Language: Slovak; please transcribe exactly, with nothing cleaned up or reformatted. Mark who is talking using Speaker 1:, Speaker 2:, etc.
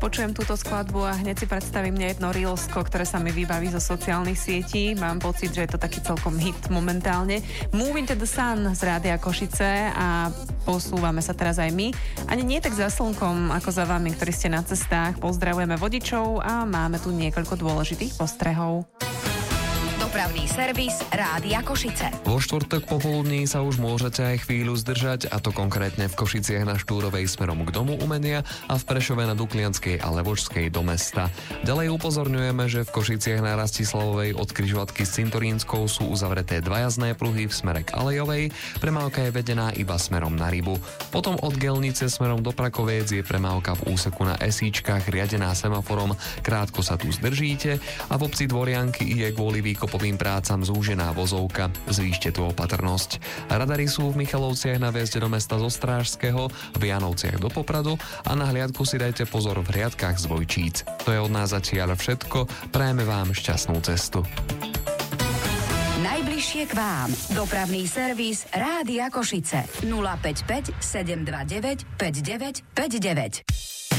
Speaker 1: počujem túto skladbu a hneď si predstavím mne jedno reelsko, ktoré sa mi vybaví zo sociálnych sietí. Mám pocit, že je to taký celkom hit momentálne. Moving to the Sun z Rádia Košice a posúvame sa teraz aj my. Ani nie tak za slnkom, ako za vami, ktorí ste na cestách. Pozdravujeme vodičov a máme tu niekoľko dôležitých postrehov.
Speaker 2: Dopravný servis Rádia Košice.
Speaker 3: Vo štvrtok popoludní sa už môžete aj chvíľu zdržať, a to konkrétne v Košiciach na Štúrovej smerom k Domu umenia a v Prešove na Duklianskej a Levočskej do mesta. Ďalej upozorňujeme, že v Košiciach na Rastislavovej od križovatky s Cintorínskou sú uzavreté dva jazdné pruhy v smere k Alejovej, premávka je vedená iba smerom na Rybu. Potom od Gelnice smerom do Prakoviec je premávka v úseku na Esíčkach riadená semaforom, krátko sa tu zdržíte, a v obci Dvorianky je kvôli výkopovým prácam zúžená vozovka. Zvýšte tu opatrnosť. Radary sú v Michalovciach na vjezde do mesta zo Strážského, v Janovciach do Popradu a na hliadku si dajte pozor v hliadkách z Vojčíc. To je od nás zatiaľ všetko. Prajeme vám šťastnú cestu.
Speaker 2: Najbližšie k vám. Dopravný servis Rádia Košice. nula päť päť sedem dva deväť päť deväť päť deväť.